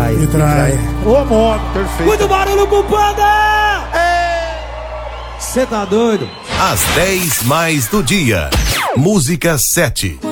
trai. Me trai. Ô, moto. Perfeito. Muito barulho pro Panda! Cê tá doido? Às 10 mais do dia. Música 7.